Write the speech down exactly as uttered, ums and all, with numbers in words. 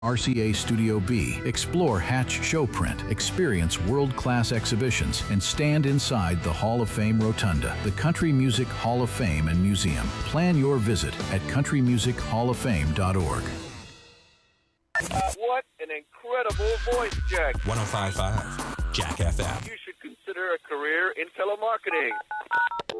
R C A Studio B. Explore Hatch Showprint, experience world-class exhibitions, and stand inside the Hall of Fame Rotunda, the Country Music Hall of Fame and Museum. Plan your visit at country music hall of fame dot org. What an incredible voice, Jack. one oh five point five Jack F M. You should consider a career in telemarketing.